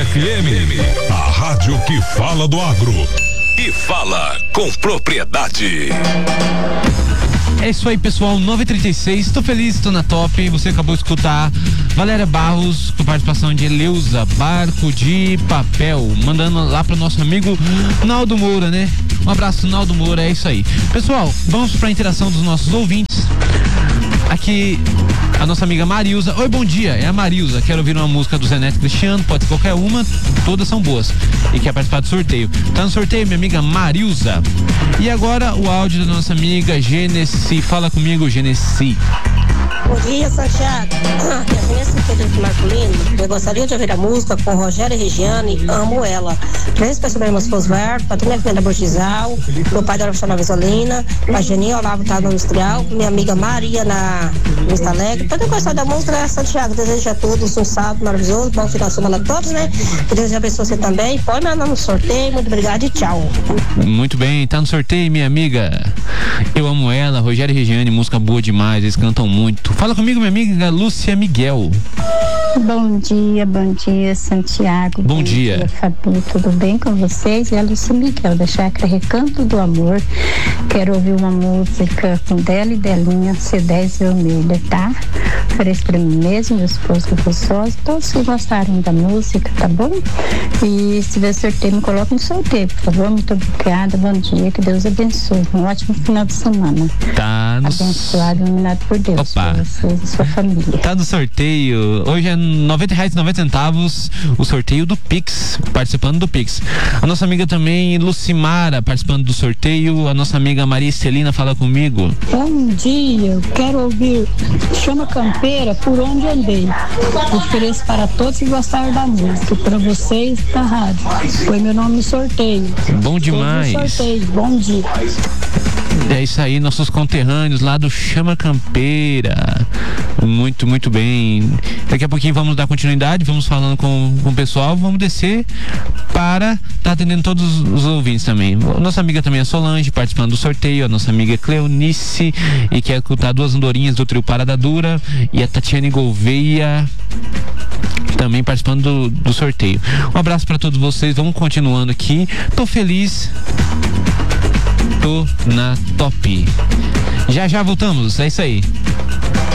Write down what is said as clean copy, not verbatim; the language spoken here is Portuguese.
FM, a rádio que fala do agro e fala com propriedade. É isso aí, pessoal, 9h36, tô feliz, tô na top. Você acabou de escutar Valéria Barros com participação de Eleusa, Barco de Papel, mandando lá pro nosso amigo Naldo Moura, né? Um abraço, Naldo Moura, é isso aí. Pessoal, vamos pra interação dos nossos ouvintes. Aqui, a nossa amiga Marilza. Oi, bom dia, é a Marilza. Quero ouvir uma música do Zé Neto Cristiano, pode ser qualquer uma, todas são boas. E quer participar do sorteio. Tá no sorteio, minha amiga Marilza. E agora o áudio da nossa amiga Genesi. Fala comigo, Genesi. Bom dia, Santiago. Aqui é a Vanessa Felipe Marcolino. Eu gostaria de ouvir a música com Rogério e Regiane, Amo Ela. Três pessoas meu esposo Verto, pra minha filha Bortizal, meu pai da Profissional Visolina, a Geni Olavo tá no Industrial, minha amiga Maria na Vista Alegre. Pra quem gostar da música, né, Santiago? Desejo a todos um sábado maravilhoso, bom final de semana a todos, né? Que Deus abençoe você também. Pode mandar no sorteio, muito obrigado e tchau. Muito bem, tá no sorteio, minha amiga. Eu Amo Ela, Rogério e Regiane, música boa demais, eles cantam muito. Fala comigo, minha amiga Lúcia Miguel. Bom dia, Santiago. Bom dia, Fabi, tudo bem com vocês? É a Lúcia Miguel, da Chácara Recanto do Amor. Quero ouvir uma música com Dela e Delinha, C10 Vermelha, tá? Ofereço pra mim mesmo, meu esposo, que eu sou, todos que gostaram da música, tá bom? E se tiver sorteio, me coloca no sorteio, por favor. Muito obrigada, bom dia, que Deus abençoe. Um ótimo final de semana. Tá no... Abençoado, iluminado por Deus. Opa. Por vocês e sua família. Tá no sorteio. Hoje é R$90,90 o sorteio do Pix, participando do Pix. A nossa amiga também, Lucimara, participando do sorteio. A nossa amiga Maria Estelina fala comigo. Bom dia, eu quero ouvir Chama Campeira, Por Onde Andei. Ofereço para todos que gostaram da música, para vocês da rádio. Foi meu nome no sorteio. Bom demais. Sorteio. Bom dia. É isso aí, nossos conterrâneos lá do Chama Campeira. Muito, muito bem. Daqui a pouquinho vamos dar continuidade, vamos falando com o pessoal, vamos descer para estar atendendo todos os ouvintes também. Nossa amiga também é Solange, participando do sorteio, a nossa amiga Cleonice, e quer escutar duas andorinhas do trio Parada Dura, e a Tatiane Gouveia também participando do sorteio. Um abraço para todos vocês, vamos continuando aqui. Tô feliz, tô na top. Já voltamos, é isso aí.